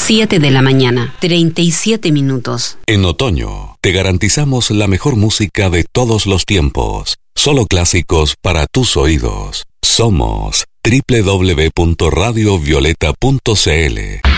7 de la mañana, 37 minutos. En otoño, te garantizamos la mejor música de todos los tiempos. Solo clásicos para tus oídos. Somos www.radiovioleta.cl.